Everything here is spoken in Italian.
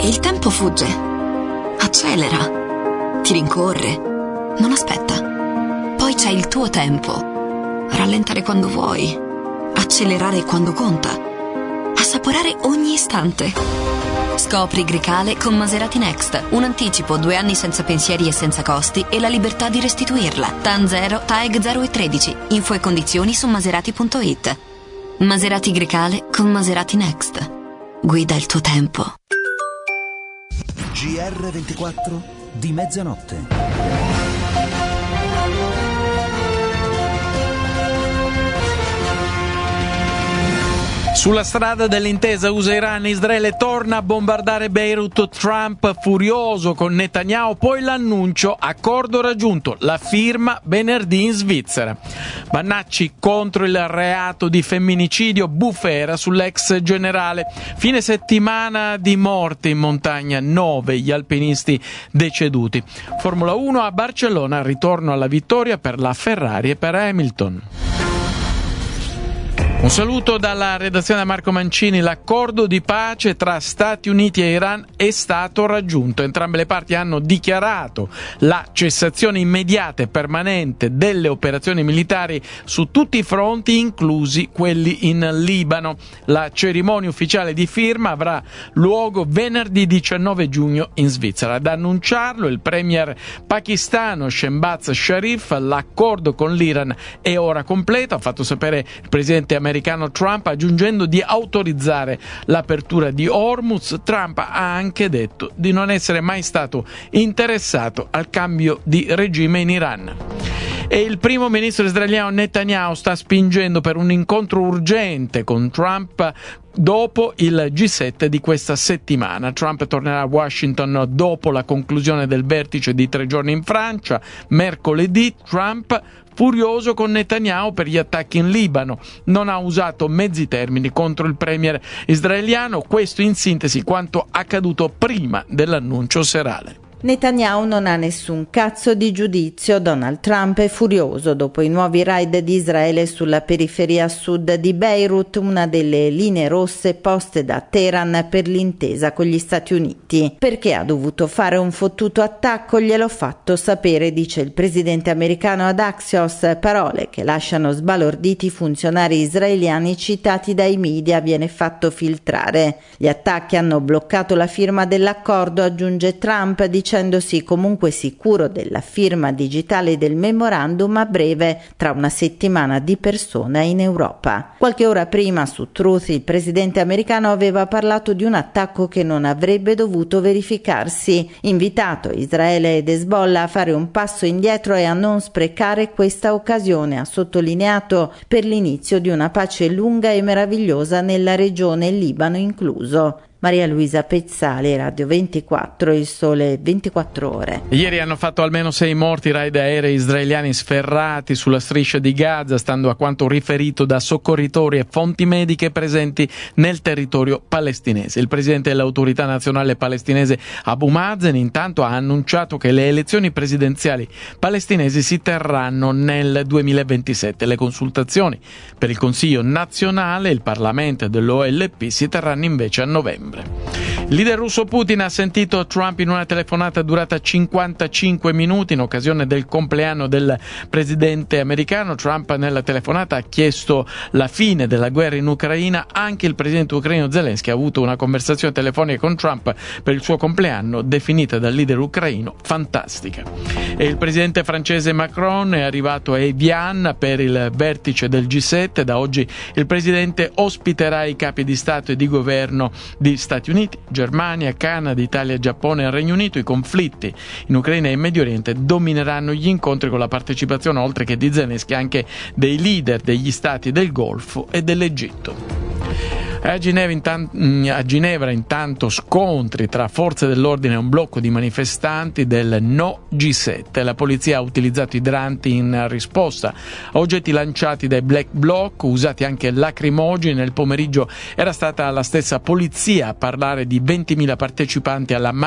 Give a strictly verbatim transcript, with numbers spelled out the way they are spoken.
Il tempo fugge, accelera, ti rincorre, non aspetta. Poi c'è il tuo tempo. Rallentare quando vuoi, accelerare quando conta, assaporare ogni istante. Scopri Grecale con Maserati Next. Un anticipo, due anni senza pensieri e senza costi e la libertà di restituirla. T A N zero, T A E G zero e tredici. Info e condizioni su maserati punto it. Maserati Grecale con Maserati Next. Guida il tuo tempo. G R ventiquattro di mezzanotte. Sulla strada dell'intesa U S A-Iran, Israele torna a bombardare Beirut, Trump furioso con Netanyahu, poi l'annuncio, accordo raggiunto, la firma venerdì in Svizzera. Bannacci contro il reato di femminicidio, bufera sull'ex generale. Fine settimana di morte in montagna, nove gli alpinisti deceduti. Formula uno a Barcellona, ritorno alla vittoria per la Ferrari e per Hamilton. Un saluto dalla redazione da Marco Mancini. L'accordo di pace tra Stati Uniti e Iran è stato raggiunto. Entrambe le parti hanno dichiarato la cessazione immediata e permanente delle operazioni militari su tutti i fronti, inclusi quelli in Libano. La cerimonia ufficiale di firma avrà luogo venerdì diciannove giugno in Svizzera. Ad annunciarlo il premier pakistano Shehbaz Sharif. L'accordo con l'Iran è ora completo, ha fatto sapere il presidente americano Trump, aggiungendo di autorizzare l'apertura di Hormuz. Trump ha anche detto di non essere mai stato interessato al cambio di regime in Iran. E il primo ministro israeliano Netanyahu sta spingendo per un incontro urgente con Trump dopo il G sette di questa settimana. Trump tornerà a Washington dopo la conclusione del vertice di tre giorni in Francia. Mercoledì Trump, furioso con Netanyahu per gli attacchi in Libano, non ha usato mezzi termini contro il premier israeliano. Questo in sintesi quanto accaduto prima dell'annuncio serale. Netanyahu non ha nessun cazzo di giudizio. Donald Trump è furioso dopo i nuovi raid di Israele sulla periferia sud di Beirut, una delle linee rosse poste da Teheran per l'intesa con gli Stati Uniti. Perché ha dovuto fare un fottuto attacco? Gliel'ho fatto sapere, dice il presidente americano ad Axios, parole che lasciano sbalorditi i funzionari israeliani citati dai media, viene fatto filtrare. Gli attacchi hanno bloccato la firma dell'accordo, aggiunge Trump, dicendosi comunque sicuro della firma digitale del memorandum a breve, tra una settimana di persona in Europa. Qualche ora prima su Truth il presidente americano aveva parlato di un attacco che non avrebbe dovuto verificarsi, invitato Israele ed Hezbollah a fare un passo indietro e a non sprecare questa occasione, ha sottolineato, per l'inizio di una pace lunga e meravigliosa nella regione, Libano incluso. Maria Luisa Pezzali, Radio ventiquattro, Il Sole ventiquattro Ore. Ieri hanno fatto almeno sei morti raid aerei israeliani sferrati sulla striscia di Gaza, stando a quanto riferito da soccorritori e fonti mediche presenti nel territorio palestinese. Il presidente dell'autorità nazionale palestinese Abu Mazen intanto ha annunciato che le elezioni presidenziali palestinesi si terranno nel duemilaventisette. Le consultazioni per il Consiglio nazionale e il Parlamento dell'O L P si terranno invece a novembre. Il leader russo Putin ha sentito Trump in una telefonata durata cinquantacinque minuti in occasione del compleanno del presidente americano. Trump nella telefonata ha chiesto la fine della guerra in Ucraina. Anche il presidente ucraino Zelensky ha avuto una conversazione telefonica con Trump per il suo compleanno, definita dal leader ucraino fantastica. E il presidente francese Macron è arrivato a Evian per il vertice del G sette. Da oggi il presidente ospiterà i capi di Stato e di governo di Stati Uniti, Germania, Canada, Italia, Giappone e Regno Unito. I conflitti in Ucraina e in Medio Oriente domineranno gli incontri, con la partecipazione, oltre che di Zelensky, anche dei leader degli stati del Golfo e dell'Egitto. A Ginevra, intanto, a Ginevra intanto scontri tra forze dell'ordine e un blocco di manifestanti del no G sette. La polizia ha utilizzato idranti in risposta a oggetti lanciati dai Black Bloc, usati anche lacrimogeni. Nel pomeriggio era stata la stessa polizia a parlare di ventimila partecipanti alla manifestazione